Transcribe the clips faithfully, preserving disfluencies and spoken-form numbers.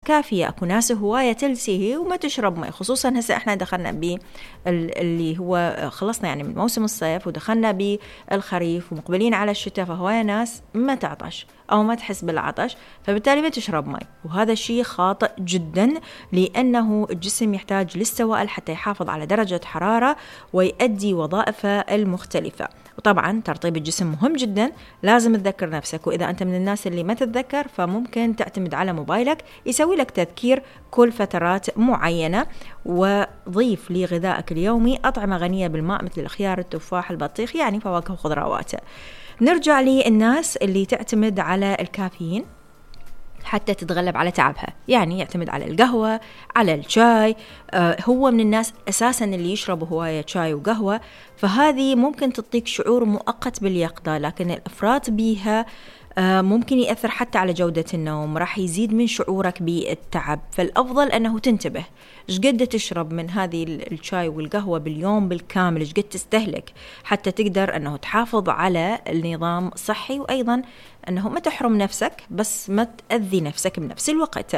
كافية. أكو ناس هواية تلتهي وما تشرب مي، خصوصا هسه احنا دخلنا ب اللي هو خلصنا يعني من موسم الصيف ودخلنا بالخريف ومقبلين على الشتاء، فهواية ناس ما تعطش أو ما تحس بالعطش، فبالتالي ما تشرب مي، وهذا الشيء خاطئ جدا، لأنه الجسم يحتاج للسوائل حتى يحافظ على درجة حرارة ويؤدي وظائفه المختلفة. وطبعا ترطيب الجسم مهم جدا، لازم تذكر نفسك، وإذا أنت من الناس اللي ما تتذكر فممكن تعتمد على موبايلك يسوي لك تذكير كل فترات معينة. وضيف لغذائك اليومي أطعمة غنية بالماء مثل الخيار، التفاح، البطيخ، يعني فواكه وخضروات. نرجع للناس اللي تعتمد على الكافيين حتى تتغلب على تعبها، يعني يعتمد على القهوة، على الشاي. آه هو من الناس أساساً اللي يشربوا هواية شاي وقهوة، فهذه ممكن تعطيك شعور مؤقت باليقظة، لكن الإفراط بيها آه ممكن يأثر حتى على جودة النوم، راح يزيد من شعورك بالتعب. فالأفضل أنه تنتبه إيش قد تشرب من هذه الشاي والقهوة باليوم بالكامل، إيش قد تستهلك، حتى تقدر أنه تحافظ على النظام صحي، وأيضا أنه ما تحرم نفسك بس ما تأذي نفسك بنفس الوقت.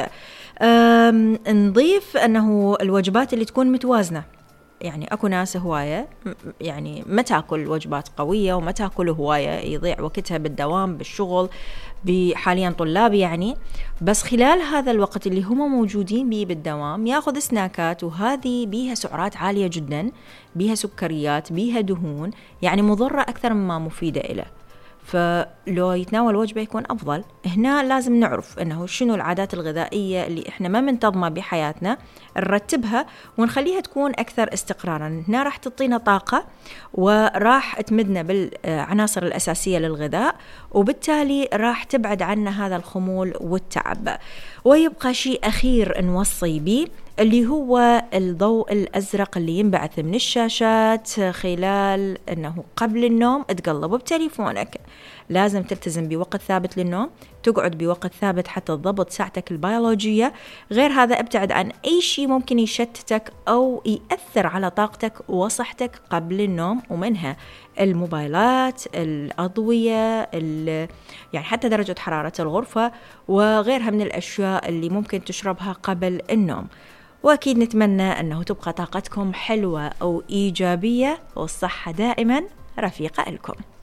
نضيف أنه الوجبات اللي تكون متوازنة، يعني أكو ناس هواية يعني ما تأكل وجبات قوية وما تأكل هواية، يضيع وقتها بالدوام بالشغل، بحاليا طلاب يعني، بس خلال هذا الوقت اللي هم موجودين بيه بالدوام ياخذ سناكات، وهذه بيها سعرات عالية جدا، بيها سكريات، بيها دهون، يعني مضرة أكثر مما مفيدة إله. فلو يتناول وجبة يكون أفضل. هنا لازم نعرف أنه شنو العادات الغذائية اللي إحنا ما منتظمة بحياتنا، نرتبها ونخليها تكون أكثر استقرارا. هنا راح تعطينا طاقة وراح تمدنا بالعناصر الأساسية للغذاء، وبالتالي راح تبعد عنا هذا الخمول والتعب. ويبقى شيء أخير نوصي به اللي هو الضوء الأزرق اللي ينبعث من الشاشات خلال أنه قبل النوم تقلب بتليفونك. لازم تلتزم بوقت ثابت للنوم، تقعد بوقت ثابت حتى تضبط ساعتك البيولوجية. غير هذا ابتعد عن أي شيء ممكن يشتتك أو يأثر على طاقتك وصحتك قبل النوم، ومنها الموبايلات، الأضوية، يعني حتى درجة حرارة الغرفة وغيرها من الأشياء اللي ممكن تشربها قبل النوم. وأكيد نتمنى أنه تبقى طاقتكم حلوة أو إيجابية، والصحة دائما رفيقة لكم.